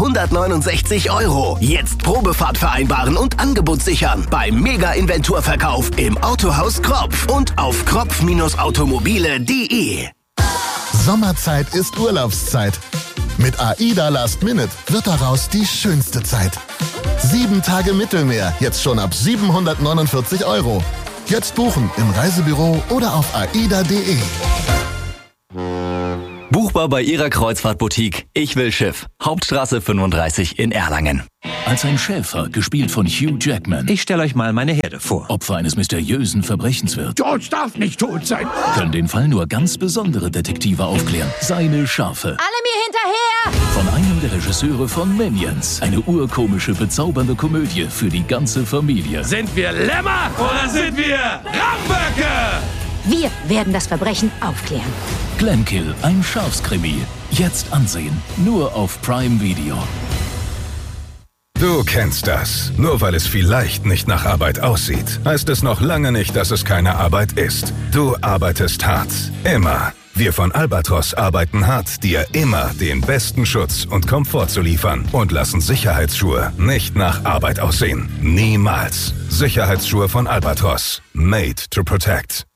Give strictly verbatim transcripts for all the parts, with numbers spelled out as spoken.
hundertneunundsechzig Euro. Jetzt Probefahrt vereinbaren und Angebot sichern. Beim Mega-Inventurverkauf im Autohaus Kropf und auf kropf automobile punkt de. Sommerzeit ist Urlaubszeit. Mit AIDA Last Minute wird daraus die schönste Zeit. Sieben Tage Mittelmeer, jetzt schon ab siebenhundertneunundvierzig Euro. Jetzt buchen im Reisebüro oder auf aida punkt de. Buchbar bei Ihrer Kreuzfahrtboutique Ich will Schiff. Hauptstraße fünfunddreißig in Erlangen. Als ein Schäfer, gespielt von Hugh Jackman. Ich stelle euch mal meine Herde vor. Opfer eines mysteriösen Verbrechens wird. George darf nicht tot sein. Können den Fall nur ganz besondere Detektive aufklären. Seine Schafe. Alle mir hinterher! Von einem der Regisseure von Minions. Eine urkomische, bezaubernde Komödie für die ganze Familie. Sind wir Lämmer oder sind wir Ramböcke? Wir werden das Verbrechen aufklären. Glenkill, ein Schafskrimi. Jetzt ansehen. Nur auf Prime Video. Du kennst das. Nur weil es vielleicht nicht nach Arbeit aussieht, heißt es noch lange nicht, dass es keine Arbeit ist. Du arbeitest hart. Immer. Wir von Albatros arbeiten hart, dir immer den besten Schutz und Komfort zu liefern und lassen Sicherheitsschuhe nicht nach Arbeit aussehen. Niemals. Sicherheitsschuhe von Albatros. Made to protect.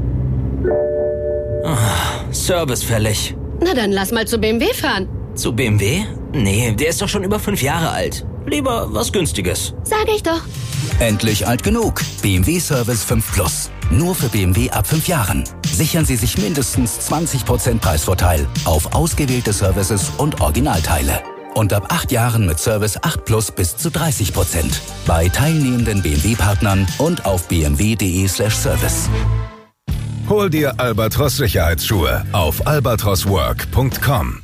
Oh, Service fällig. Na dann lass mal zu B M W fahren. Zu B M W? Nee, der ist doch schon über fünf Jahre alt. Lieber was Günstiges. Sag ich doch. Endlich alt genug. B M W Service fünf Plus. Nur für B M W ab fünf Jahren. Sichern Sie sich mindestens zwanzig Prozent Preisvorteil auf ausgewählte Services und Originalteile. Und ab acht Jahren mit Service acht Plus bis zu dreißig Prozent. Bei teilnehmenden B M W-Partnern und auf b m w punkt de slash service. Hol dir Albatros Sicherheitsschuhe auf albatros work punkt com.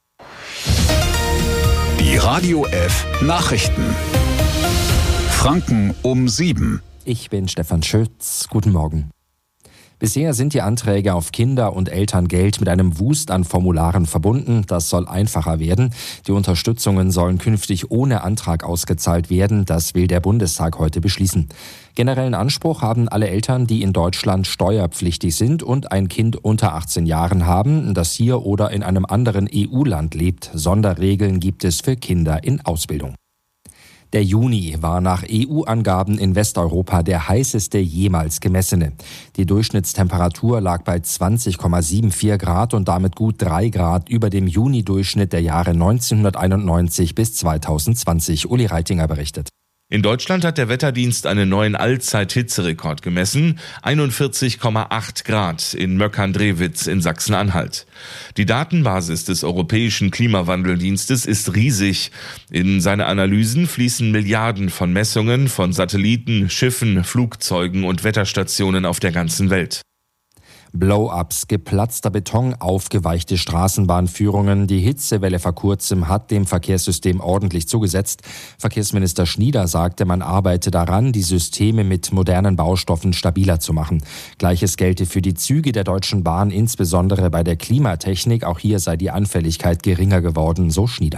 Die Radio F Nachrichten. Franken um sieben. Ich bin Stefan Schütz. Guten Morgen. Bisher sind die Anträge auf Kinder- und Elterngeld mit einem Wust an Formularen verbunden. Das soll einfacher werden. Die Unterstützungen sollen künftig ohne Antrag ausgezahlt werden. Das will der Bundestag heute beschließen. Generellen Anspruch haben alle Eltern, die in Deutschland steuerpflichtig sind und ein Kind unter achtzehn Jahren haben, das hier oder in einem anderen E U-Land lebt. Sonderregeln gibt es für Kinder in Ausbildung. Der Juni war nach E U-Angaben in Westeuropa der heißeste jemals gemessene. Die Durchschnittstemperatur lag bei zwanzig Komma vierundsiebzig Grad und damit gut drei Grad über dem Juni-Durchschnitt der Jahre neunzehnhunderteinundneunzig bis zweitausendzwanzig. Uli Reitinger berichtet. In Deutschland hat der Wetterdienst einen neuen Allzeit-Hitzerekord gemessen, einundvierzig Komma acht Grad in Möckern-Drewitz in Sachsen-Anhalt. Die Datenbasis des Europäischen Klimawandeldienstes ist riesig. In seine Analysen fließen Milliarden von Messungen von Satelliten, Schiffen, Flugzeugen und Wetterstationen auf der ganzen Welt. Blow-ups, geplatzter Beton, aufgeweichte Straßenbahnführungen. Die Hitzewelle vor kurzem hat dem Verkehrssystem ordentlich zugesetzt. Verkehrsminister Schnieder sagte, man arbeite daran, die Systeme mit modernen Baustoffen stabiler zu machen. Gleiches gelte für die Züge der Deutschen Bahn, insbesondere bei der Klimatechnik. Auch hier sei die Anfälligkeit geringer geworden, so Schnieder.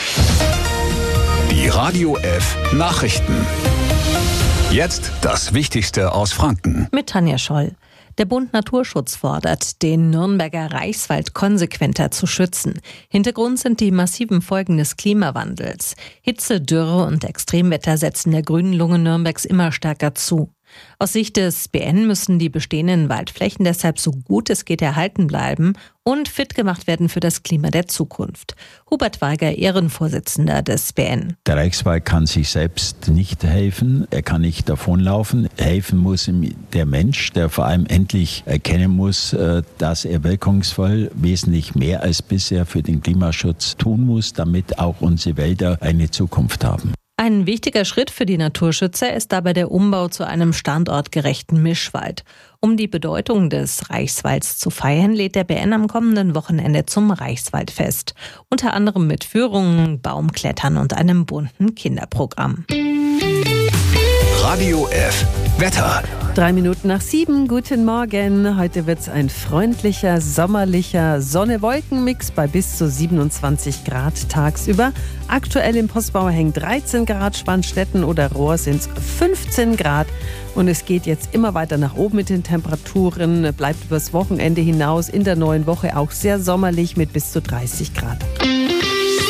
Die Radio F Nachrichten. Jetzt das Wichtigste aus Franken. Mit Tanja Scholl. Der Bund Naturschutz fordert, den Nürnberger Reichswald konsequenter zu schützen. Hintergrund sind die massiven Folgen des Klimawandels. Hitze, Dürre und Extremwetter setzen der grünen Lunge Nürnbergs immer stärker zu. Aus Sicht des B N müssen die bestehenden Waldflächen deshalb so gut es geht erhalten bleiben und fit gemacht werden für das Klima der Zukunft. Hubert Weiger, Ehrenvorsitzender des B N. Der Reichswald kann sich selbst nicht helfen, er kann nicht davonlaufen. Helfen muss ihm der Mensch, der vor allem endlich erkennen muss, dass er wirkungsvoll wesentlich mehr als bisher für den Klimaschutz tun muss, damit auch unsere Wälder eine Zukunft haben. Ein wichtiger Schritt für die Naturschützer ist dabei der Umbau zu einem standortgerechten Mischwald. Um die Bedeutung des Reichswalds zu feiern, lädt der B N am kommenden Wochenende zum Reichswaldfest. Unter anderem mit Führungen, Baumklettern und einem bunten Kinderprogramm. Radio F Wetter. Drei Minuten nach sieben, guten Morgen. Heute wird es ein freundlicher, sommerlicher Sonne-Wolken-Mix bei bis zu siebenundzwanzig Grad tagsüber. Aktuell im Postbau hängen dreizehn Grad, Spannstetten oder Rohr sind es fünfzehn Grad. Und es geht jetzt immer weiter nach oben mit den Temperaturen, bleibt übers Wochenende hinaus in der neuen Woche auch sehr sommerlich mit bis zu dreißig Grad.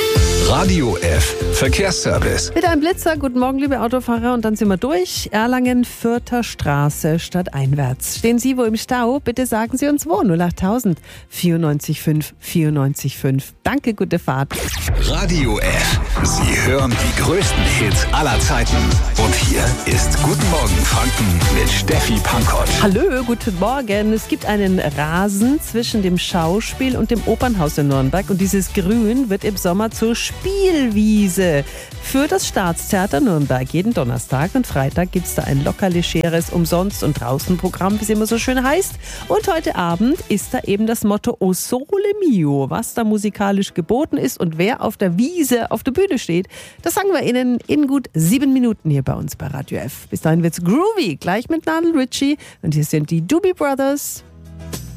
Radio F Verkehrsservice. Mit einem Blitzer, guten Morgen, liebe Autofahrer, und dann sind wir durch. Erlangen, Fürther Straße, stadteinwärts. Stehen Sie wo im Stau? Bitte sagen Sie uns wo. null achttausend vierundneunzig fünf vierundneunzig fünf. Danke, gute Fahrt. Radio F. Sie hören die größten Hits aller Zeiten. Und hier ist Guten Morgen Franken mit Steffi Pankott. Hallo, guten Morgen. Es gibt einen Rasen zwischen dem Schauspiel und dem Opernhaus in Nürnberg. Und dieses Grün wird im Sommer zur Spielwiese für das Staatstheater Nürnberg. Jeden Donnerstag und Freitag gibt es da ein locker legeres Umsonst- und Draußenprogramm, wie es immer so schön heißt. Und heute Abend ist da eben das Motto O Sole Mio, was da musikalisch geboten ist und wer auf der Wiese auf der Bühne steht. Das sagen wir Ihnen in gut sieben Minuten hier bei uns bei Radio F. Bis dahin wird's groovy, gleich mit Lionel Richie. Und hier sind die Doobie Brothers.